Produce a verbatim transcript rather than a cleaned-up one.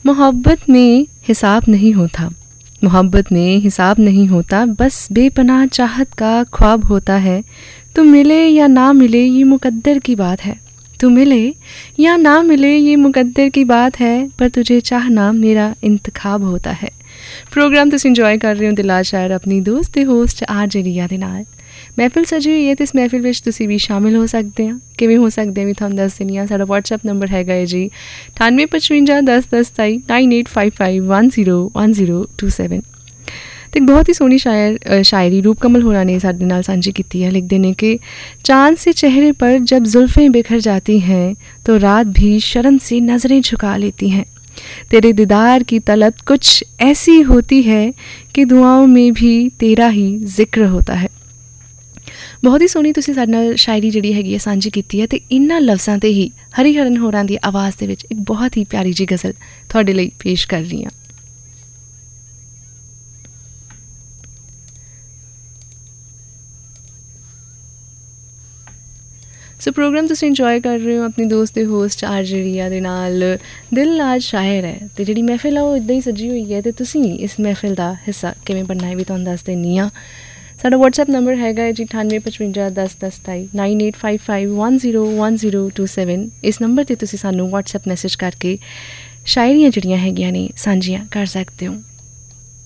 मोहब्बत में हिसाब नहीं होता, मोहब्बत में हिसाब नहीं होता, बस बेपनाह चाहत का ख्वाब होता है। तू मिले या ना मिले ये मुकद्दर की बात है, तू मिले या ना मिले ये मुकद्दर की बात है, पर तुझे चाहना मेरा इंतखाब होता है। प्रोग्राम तुसीं इंजॉय कर रहे हो दिल आज शायर अपनी दोस्त ते होस्ट आर जे रिया दे नाल। महफिल सजी हुई है तो इस महफिल विच तुसीं भी शामिल हो सकते हैं। किवें हो सकते हैं भी तुहानूं दस दिंदी हां। साडा व्हाट्सएप नंबर हैगा है जी अठानवे पचवंजा दस दस सताई nine eight five five one zero one zero two seven. तो एक बहुत ही सोहनी शायर शायरी रूप कमल होना ने साडे नाल सांझी कीती है। लिखते हैं कि चांद से चेहरे पर जब जुल्फ़ें बिखर जाती हैं तो रात भी शर्म से नज़रें झुका लेती हैं। तेरे दीदार की तलब कुछ ऐसी होती है कि दुआओं में भी तेरा ही जिक्र होता है। बहुत ही सोहनी तुसीं साडे नाल शायरी जिहड़ी हैगी है सांझी कीती है। तो इन्हां लफ्ज़ां ते ही हरिहरन होरां दी आवाज़ दे विच एक बहुत ही प्यारी जी गज़ल तुहाडे लई पेश कर रही हां। सो प्रोग्राम तुसीं इंजॉय कर रहे हो अपनी दोस्त ते होस्ट आर जे रिया दे नाल। दिल आज शायर है तो जिहड़ी महफिल है वो इदां ही सजी हुई है। तो तुसीं इस महफिल का हिस्सा किवें बनना है भी तुहानूं दस दिंदी हां। साडा व्हाट्सएप नंबर हैगा जी अठानवे पचवंजा दस दस सताई nine eight five five one zero one zero two seven. इस नंबर ते तुसीं सानूं व्हाट्सएप मैसेज करके शायरियां जिहड़ियां हैगियां ने सांझियां कर सकते हो।